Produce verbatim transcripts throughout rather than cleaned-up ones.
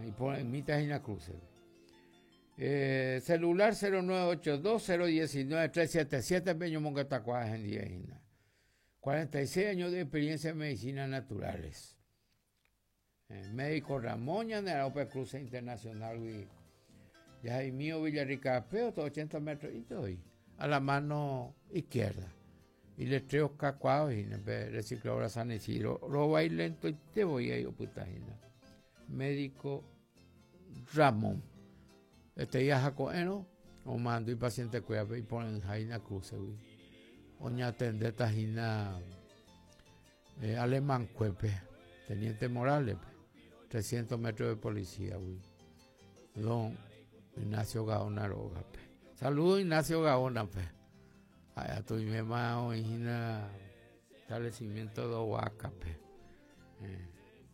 Y pone mitad en la cruz. Eh, celular cero nueve ocho dos cero uno nueve tres siete siete, Peño Monguetacuá en día. cuarenta y seis años de experiencia en medicinas naturales. Eh, médico Ramón Yaneraope Cruz Internacional. Ya hay mío Villarrica, pero ochenta metros y estoy a la mano izquierda. Y le treo cacuao y recicladora San Isidro. Roba y lento y te voy a ir, puta. Médico Ramón. Este ya jacoeno, o mando y paciente cuida y ponen Jaina Cruz. Oña atender tajina eh, Alemán Cuepe, Teniente Morales, trescientos metros de policía. Uy. Don Ignacio Gaona Roga. Saludos Ignacio Gaona. Pe. Allá tu mi mamá origina establecimiento de Oaxaca. Eh.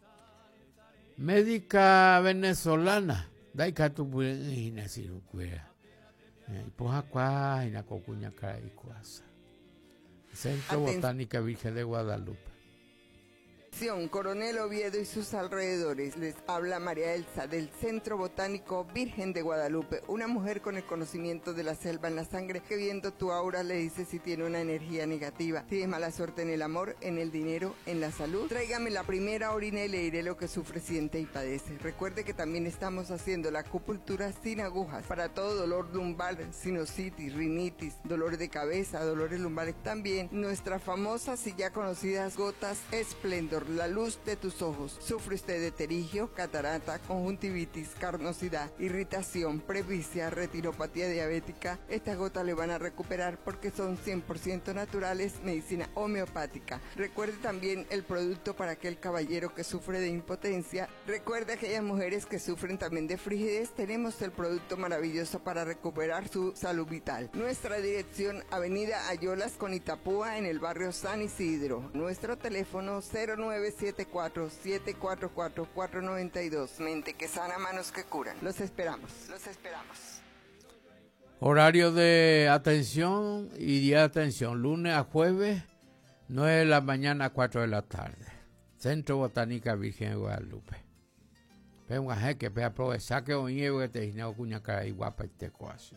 Médica venezolana. Daika tu pueden Ignacio Cuera. Y poja cuá y na cocuña cara y cuasa. Centro Aten- Botánica Virgen de Guadalupe. Coronel Oviedo y sus alrededores. Les habla María Elsa del Centro Botánico Virgen de Guadalupe, una mujer con el conocimiento de la selva en la sangre que viendo tu aura le dice si tiene una energía negativa, si es mala suerte en el amor, en el dinero, en la salud. Tráigame la primera orina y le diré lo que sufre, siente y padece. Recuerde que también estamos haciendo la acupuntura sin agujas para todo dolor lumbar, sinusitis, rinitis, dolor de cabeza, dolores lumbares. También nuestras famosas y ya conocidas gotas Esplendor, la luz de tus ojos. ¿Sufre usted de pterigio, catarata, conjuntivitis, carnosidad, irritación, presbicia, retinopatía diabética? Estas gotas le van a recuperar porque son cien por ciento naturales, medicina homeopática. Recuerde también el producto para aquel caballero que sufre de impotencia. Recuerde aquellas mujeres que sufren también de frigidez. Tenemos el producto maravilloso para recuperar su salud vital. Nuestra dirección, Avenida Ayolas con Itapúa, en el barrio San Isidro. Nuestro teléfono cero nueve siete cuatro siete cuatro cuatro cuatro nueve dos. Mente que sana, manos que curan. Los esperamos, los esperamos. Horario de atención y día de atención, lunes a jueves, nueve de la mañana a cuatro de la tarde. Centro Botánica Virgen de Guadalupe. Pero un aje que puede aprovechar que hoy que te dinero cuña cara y guapa y te coacio.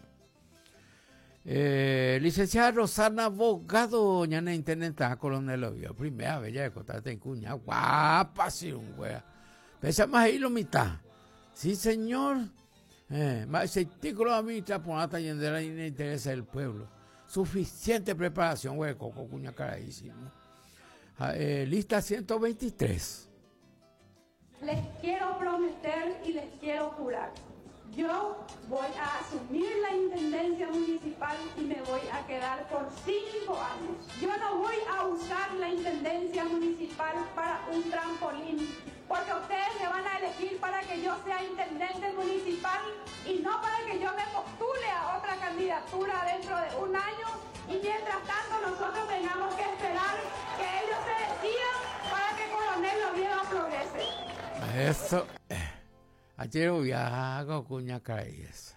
Eh, licenciada Rosana Abogado, ñana internet a coronel Oviedo. Primera vez ya de contarte en cuña. Guapa, sí, un wea. Pensamos ahí lo mitad. Sí, señor. Eh, más ese título a mí traponata y en el interés del pueblo. Suficiente preparación, güey, coco, cuña caradísimo. Eh, lista ciento veintitrés. Les quiero prometer y les quiero jurar. Yo voy a asumir la intendencia municipal y me voy a quedar por cinco años. Yo no voy a usar la intendencia municipal para un trampolín, porque ustedes me van a elegir para que yo sea intendente municipal y no para que yo me postule a otra candidatura dentro de un año y mientras tanto nosotros tengamos que esperar que ellos se decidan para que Coronel Oviedo progrese. Eso... Ayer viajo cuña caídas.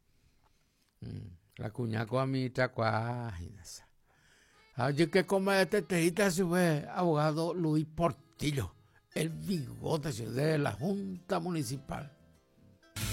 La cuña con mi tracuajinas. Ayer que coma este tejita se fue abogado Luis Portillo, el bigote de la Junta Municipal.